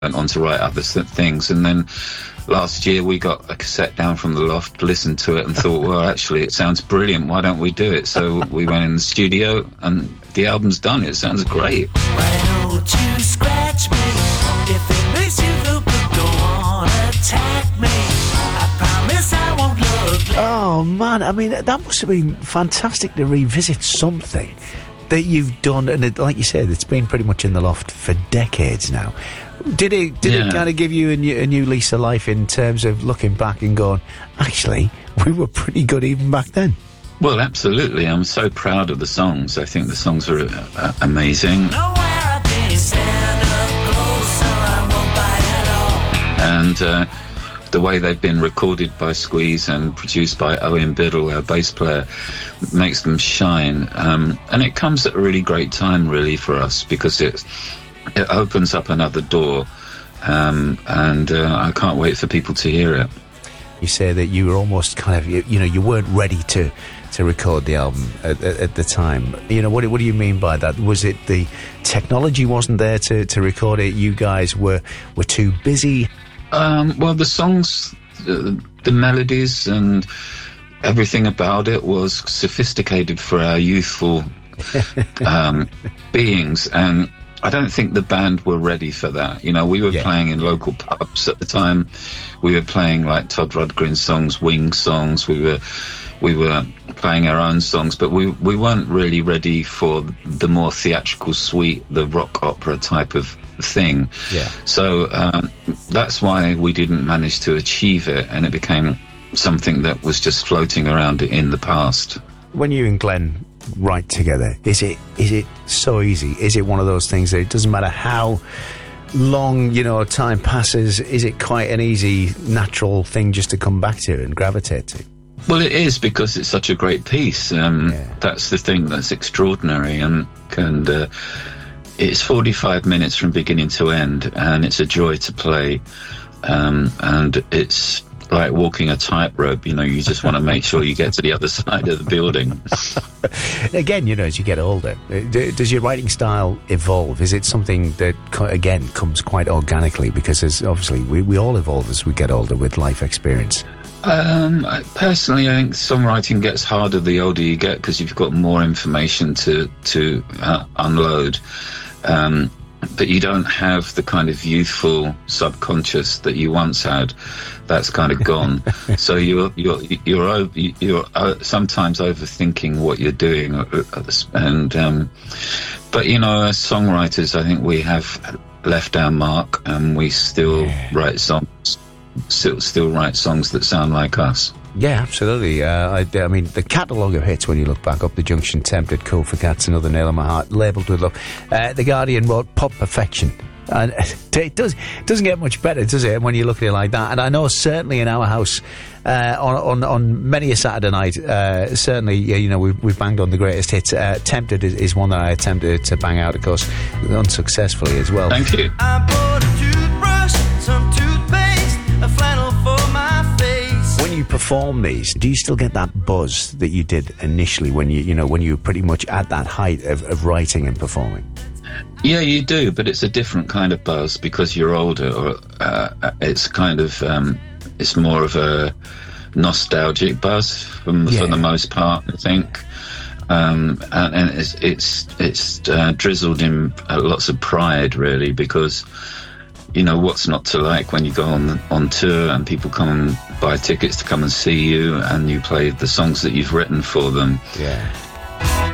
went on to write other things. And then last year we got a cassette down from the loft, listened to it and thought, well, actually it sounds brilliant, why don't we do it? So we went in the studio and the album's done. It sounds great. Why don't you scratch me? If it makes you feel good, go on, attack me. I promise I won't look like... Oh man, I mean, that must have been fantastic to revisit something that you've done, and it, like you said, it's been pretty much in the loft for decades now. Did it kind of give you a new lease of life in terms of looking back and going, actually, we were pretty good even back then? Well, absolutely. I'm so proud of the songs. I think the songs are amazing. And the way they've been recorded by Squeeze and produced by Owen Biddle, our bass player, makes them shine. And it comes at a really great time, really, for us, because it opens up another door. And I can't wait for people to hear it. You say that you were almost kind of, you weren't ready to record the album at the time. What do you mean by that? Was it the technology wasn't there to record it? You guys were too busy? Well, the songs, the melodies and everything about it was sophisticated for our youthful beings, and I don't think the band were ready for that. We were playing in local pubs at the time. We were playing like Todd Rundgren songs, Wing songs. We were playing our own songs, but we weren't really ready for the more theatrical suite, the rock opera type of thing. Yeah. So that's why we didn't manage to achieve it, and it became something that was just floating around in the past. When you and Glenn write together, is it so easy? Is it one of those things that it doesn't matter how long time passes? Is it quite an easy, natural thing just to come back to and gravitate to? Well, it is, because it's such a great piece. That's the thing that's extraordinary, and it's 45 minutes from beginning to end, and it's a joy to play, and it's like walking a tightrope. You just want to make sure you get to the other side of the building. Again, as you get older, does your writing style evolve? Is it something that, again, comes quite organically? Because obviously we all evolve as we get older with life experience. Personally, I think songwriting gets harder the older you get, because you've got more information to unload. But you don't have the kind of youthful subconscious that you once had. That's kind of gone. So you're sometimes overthinking what you're doing, and but as songwriters, I think we have left our mark, and we still write songs. Still write songs that sound like us. Yeah, absolutely. I mean, the catalogue of hits when you look back up: The Junction, Tempted, Cool for Cats, Another Nail in My Heart, Labelled with Love. The Guardian wrote Pop Perfection. And it doesn't get much better, does it, when you look at it like that? And I know certainly in our house, on many a Saturday night, certainly, we've banged on the greatest hits. Tempted is one that I attempted to bang out, of course, unsuccessfully as well. Thank you. I bought a toothbrush, some toothpaste, a flannel for my face. When you perform these, do you still get that buzz that you did initially when you were pretty much at that height of writing and performing? Yeah, you do, but it's a different kind of buzz because you're older. Or it's kind of it's more of a nostalgic buzz for the most part, I think. And it's drizzled in lots of pride, really, because what's not to like when you go on tour and people come and buy tickets to come and see you, and you play the songs that you've written for them.